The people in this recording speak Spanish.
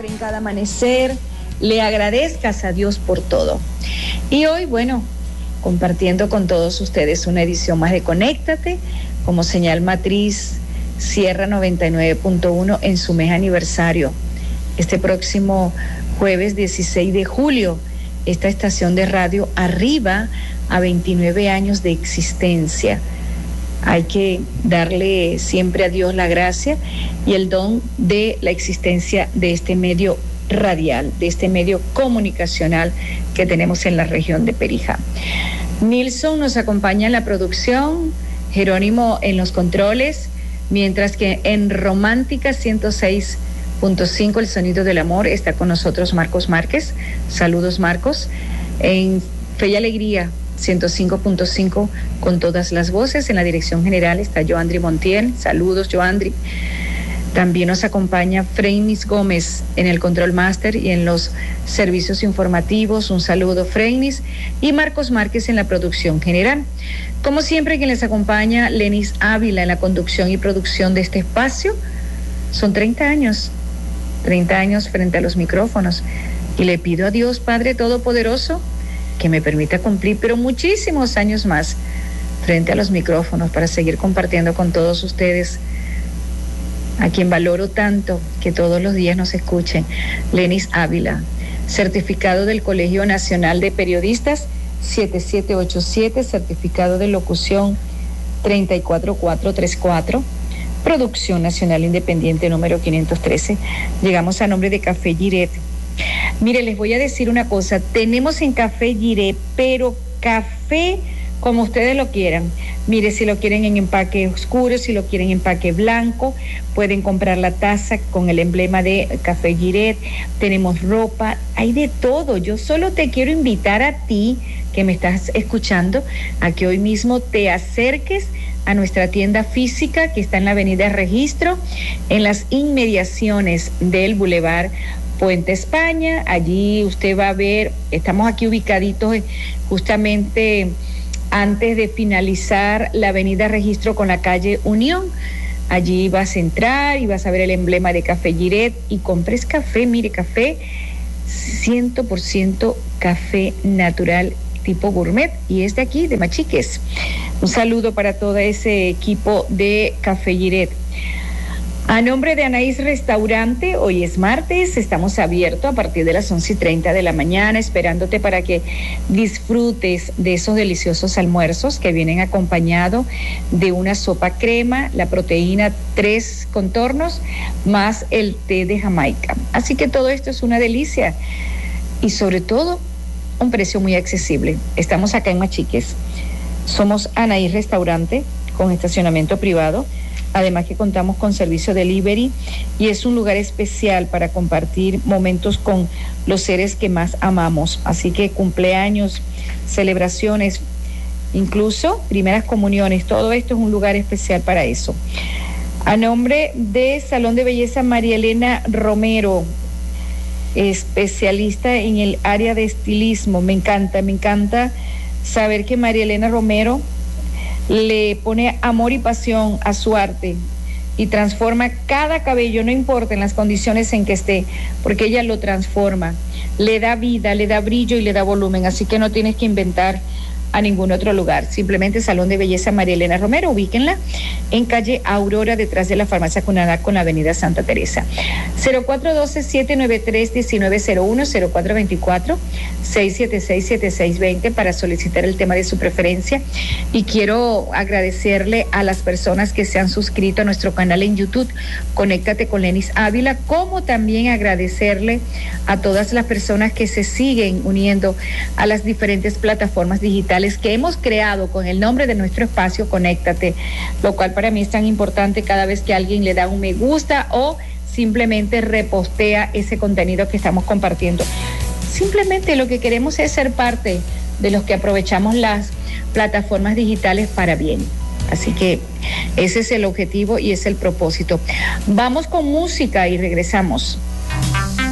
siempre, en cada amanecer, le agradezcas a Dios por todo. Y hoy, bueno, compartiendo con todos ustedes una edición más de Conéctate, como señal matriz Sierra 99.1 en su mes aniversario. Este próximo jueves 16 de julio, esta estación de radio arriba a 29 años de existencia. Hay que darle siempre a Dios la gracia y el don de la existencia de este medio radial, de este medio comunicacional que tenemos en la región de Perijá. Nilson nos acompaña en la producción, Jerónimo en los controles, mientras que en Romántica 106.5, el sonido del amor, está con nosotros Marcos Márquez. Saludos, Marcos. En Fe y Alegría 105.5, con todas las voces. En la dirección general está Joandri Montiel. Saludos, Joandri. También nos acompaña Freinis Gómez en el Control Master y en los servicios informativos. Un saludo, Freinis. Y Marcos Márquez en la producción general. Como siempre, quien les acompaña, Lenis Ávila en la conducción y producción de este espacio. Son 30 años frente a los micrófonos. Y le pido a Dios, Padre Todopoderoso, que me permita cumplir, pero muchísimos años más frente a los micrófonos para seguir compartiendo con todos ustedes, a quien valoro tanto que todos los días nos escuchen. Lenis Ávila, certificado del Colegio Nacional de Periodistas 7787, certificado de locución 34434, Producción Nacional Independiente número 513. Llegamos a nombre de Café Giret. Mire, les voy a decir una cosa, tenemos en Café Giret, pero café como ustedes lo quieran. Mire, si lo quieren en empaque oscuro, si lo quieren en empaque blanco, pueden comprar la taza con el emblema de Café Giret. Tenemos ropa, hay de todo. Yo solo te quiero invitar a ti, que me estás escuchando, a que hoy mismo te acerques a nuestra tienda física que está en la avenida Registro, en las inmediaciones del Boulevard Puente España. Allí usted va a ver, estamos aquí ubicaditos justamente antes de finalizar la avenida Registro con la calle Unión. Allí vas a entrar y vas a ver el emblema de Café Giret y compres café, mire, café 100% café natural tipo gourmet, y es de aquí, de Machiques. Un saludo para todo ese equipo de Café Giret. A nombre de Anaís Restaurante, hoy es martes, estamos abiertos a partir de las 11:30 de la mañana, esperándote para que disfrutes de esos deliciosos almuerzos que vienen acompañados de una sopa crema, la proteína 3 contornos, más el té de Jamaica. Así que todo esto es una delicia y sobre todo un precio muy accesible. Estamos acá en Machiques. Somos Anaís Restaurante con estacionamiento privado. Además que contamos con servicio delivery y es un lugar especial para compartir momentos con los seres que más amamos. Así que cumpleaños, celebraciones, incluso primeras comuniones, todo esto es un lugar especial para eso. A nombre de Salón de Belleza María Elena Romero, especialista en el área de estilismo. Me encanta saber que María Elena Romero le pone amor y pasión a su arte y transforma cada cabello, no importa en las condiciones en que esté, porque ella lo transforma, le da vida, le da brillo y le da volumen, así que no tienes que inventar a ningún otro lugar. Simplemente Salón de Belleza María Elena Romero, ubíquenla en calle Aurora, detrás de la farmacia Cunadá con la avenida Santa Teresa. 0412-793-1901, 0424-676-7620 para solicitar el tema de su preferencia. Y quiero agradecerle a las personas que se han suscrito a nuestro canal en YouTube, Conéctate con Lenis Ávila, como también agradecerle a todas las personas que se siguen uniendo a las diferentes plataformas digitales que hemos creado con el nombre de nuestro espacio Conéctate, lo cual para mí es tan importante cada vez que alguien le da un me gusta o simplemente repostea ese contenido que estamos compartiendo. Simplemente lo que queremos es ser parte de los que aprovechamos las plataformas digitales para bien. Así que ese es el objetivo y es el propósito. Vamos con música y regresamos.